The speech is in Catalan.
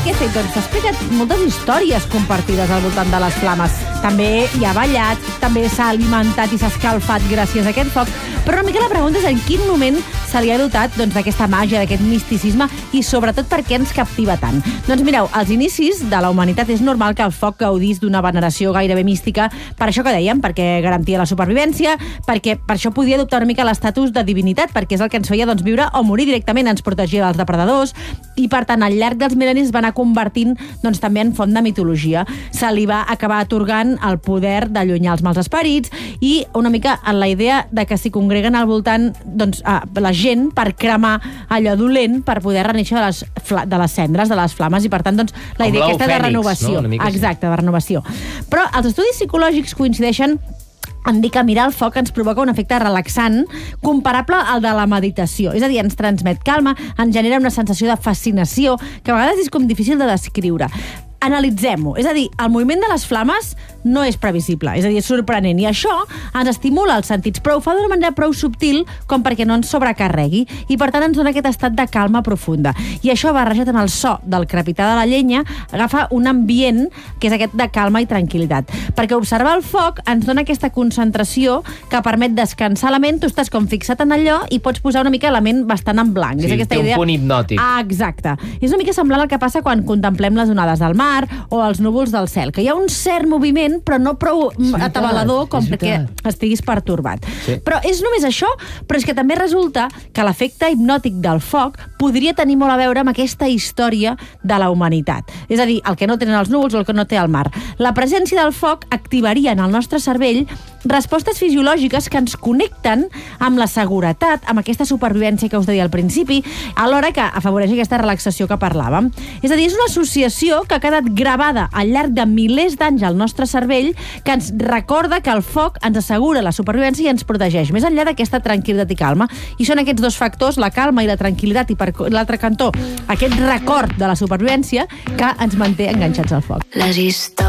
què he fet? Doncs t'ha explicat moltes històries compartides al voltant de les flames. També hi ha ballat, també s'ha alimentat i s'ha escalfat gràcies a aquest foc, però una mica la pregunta és en quin moment se li ha dotat d'aquesta màgia, d'aquest misticisme i sobretot per què ens captiva tant. Doncs mireu, als inicis de la humanitat és normal que el foc gaudís d'una veneració gairebé mística, per això que dèiem, perquè garantia la supervivència, perquè per això podia adoptar una mica l'estatus de divinitat, perquè és el que ens feia viure o morir directament, ens protegia dels depredadors i per tant al llarg dels mil·lennis es va anar convertint també en font de mitologia. Se li va acabar atorgant el poder d'allunyar els mals esperits i una mica en la idea de que s'hi congreguen al voltant la gent per cremar allò dolent per poder renéixer de les cendres, de les flames, i per tant la idea aquesta de renovació. Exacte, de renovació. Però els estudis psicològics coincideixen en dir que mirar el foc ens provoca un efecte relaxant comparable al de la meditació. És a dir, ens transmet calma, ens genera una sensació de fascinació que a vegades és com difícil de descriure. Analitzem-ho. És a dir, el moviment de les flames no és previsible, és a dir, és sorprenent. I això ens estimula els sentits, però ho fa d'una manera prou subtil com perquè no ens sobrecarregui i, per tant, ens dona aquest estat de calma profunda. I això, barrejat amb el so del crepitar de la llenya, agafa un ambient que és aquest de calma i tranquil·litat. Perquè observar el foc ens dona aquesta concentració que permet descansar la ment, tu estàs com fixat en allò i pots posar una mica la ment bastant en blanc. Sí, té un punt hipnòtic. Exacte. És una mica semblant al que passa quan contemplem les onades del mar o els núvols del cel, que hi ha un cert moviment però no prou atabalador com perquè estiguis pertorbat. Sí. Però és només això, però és que també resulta que l'efecte hipnòtic del foc podria tenir molt a veure amb aquesta història de la humanitat. És a dir, el que no tenen els núvols o el que no té el mar. La presència del foc activaria en el nostre cervell respostes fisiològiques que ens connecten amb la seguretat, amb aquesta supervivència que us deia al principi, alhora que afavoreix aquesta relaxació que parlàvem. És a dir, és una associació que ha quedat gravada al llarg de milers d'anys al nostre cervell, que ens recorda que el foc ens assegura la supervivència i ens protegeix, més enllà d'aquesta tranquil·litat i calma. I són aquests dos factors, la calma i la tranquil·litat, i per l'altre cantó, aquest record de la supervivència, que ens manté enganxats al foc.